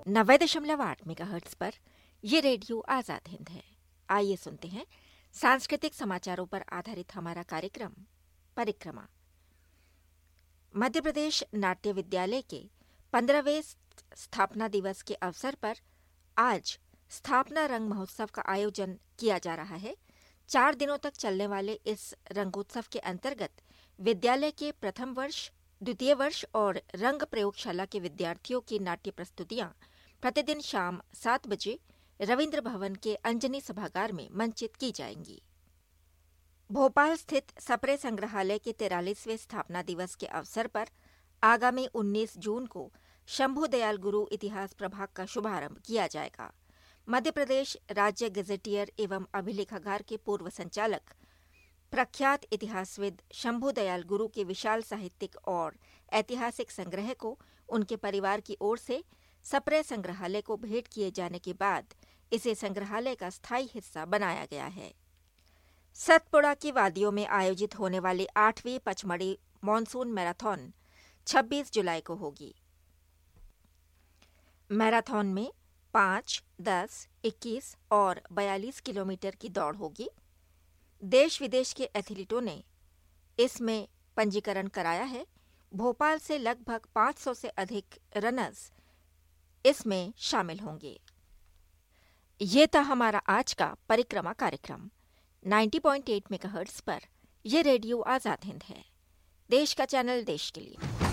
90.8 megahertz पर ये radio Azad Hind है। आइए सुनते हैं सांस्कृतिक समाचारों पर आधारित हमारा कार्यक्रम परिक्रमा। मध्य प्रदेश नाट्य विद्यालय के 15वें स्थापना दिवस के अवसर पर आज स्थापना रंग महोत्सव का आयोजन किया जा रहा है। 4 दिनों तक चलने वाले इस रंगोत्सव के अंतर्गत विद्यालय के प्रथम वर्ष, द्वितीय वर्ष और रंग प्रयोगशाला के विद्यार्थियों की नाट्य प्रस्तुतियां प्रतिदिन शाम 7 बजे रविंद्र भवन के अंजनी सभागार में मंचित की जाएंगी। भोपाल स्थित सप्रे संग्रहालय के 43वें स्थापना दिवस के अवसर पर आगामी 19 जून को शंभू दयाल गुरु इतिहास प्रभाग का शुभारंभ किया जाएगा। मध्य प्रदेश राज्य गजेटियर एवं अभिलेखागार के पूर्व संचालक प्रख्यात इतिहासविद शंभू दयाल गुरु के विशाल साहित्यिक और ऐतिहासिक संग्रह को उनके परिवार की ओर से सप्रे संग्रहालय को भेंट किए जाने के बाद इसे संग्रहालय का स्थायी हिस्सा बनाया गया है। सतपुड़ा की वादियों में आयोजित होने वाली 8वीं पचमढ़ी मॉनसून मैराथन 26 जुलाई को होगी। मैराथन में 5, 10, 21 और 42 किलोमीटर की दौड़ होगी। देश विदेश के एथलीटों ने इसमें पंजीकरण कराया है। भोपाल से लगभग 500 से अधिक रनर्स इसमें शामिल होंगे। ये था हमारा आज का परिक्रमा कार्यक्रम। 90.8 मेगाहर्ट्ज पर यह रेडियो आजाद हिंद है, देश का चैनल देश के लिए।